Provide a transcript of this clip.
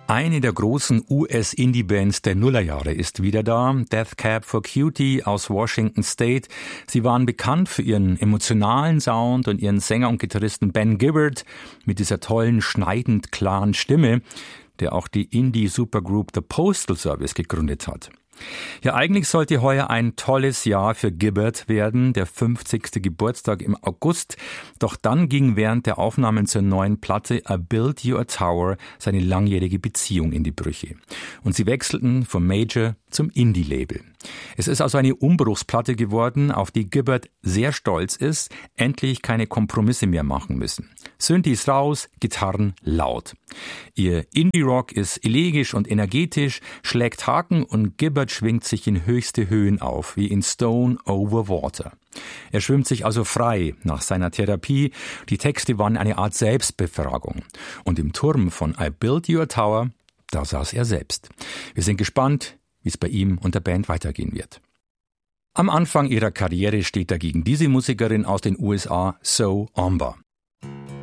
Eine der großen US-Indie-Bands der Nullerjahre ist wieder da. Death Cab for Cutie aus Washington State. Sie waren bekannt für ihren emotionalen Sound und ihren Sänger und Gitarristen Ben Gibbard mit dieser tollen, schneidend klaren Stimme, der auch die Indie-Supergroup The Postal Service gegründet hat. Ja, eigentlich sollte heuer ein tolles Jahr für Gibbard werden, der 50. Geburtstag im August. Doch dann ging während der Aufnahmen zur neuen Platte I Built You a Tower seine langjährige Beziehung in die Brüche. Und sie wechselten vom Major zum Indie-Label. Es ist also eine Umbruchsplatte geworden, auf die Gibbard sehr stolz ist, endlich keine Kompromisse mehr machen müssen. Synthes raus, Gitarren laut. Ihr Indie-Rock ist elegisch und energetisch, schlägt Haken und Gibbard schwingt sich in höchste Höhen auf, wie in Stone Over Water. Er schwimmt sich also frei nach seiner Therapie. Die Texte waren eine Art Selbstbefragung. Und im Turm von I Built You a Tower, da saß er selbst. Wir sind gespannt, wie es bei ihm und der Band weitergehen wird. Am Anfang ihrer Karriere steht dagegen diese Musikerin aus den USA, So Omba.